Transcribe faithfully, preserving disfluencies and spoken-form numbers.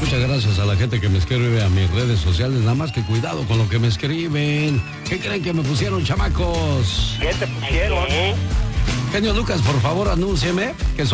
Muchas gracias a la gente que me escribe a mis redes sociales. Nada más que cuidado con lo que me escriben. ¿Qué creen que me pusieron, chamacos? ¿Qué te pusieron? Genio Lucas, por favor, anúncieme que soy